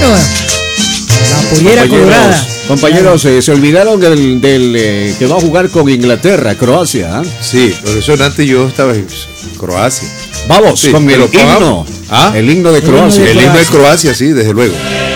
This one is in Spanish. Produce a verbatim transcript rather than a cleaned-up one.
La pollera colorada. Compañeros, eh, se olvidaron del, del eh, que va a jugar con Inglaterra, Croacia. ¿eh? Sí, profesor, antes yo estaba en Croacia. Vamos, sí, con el himno. ¿Ah? El himno de Croacia. El himno de Croacia, sí, desde luego.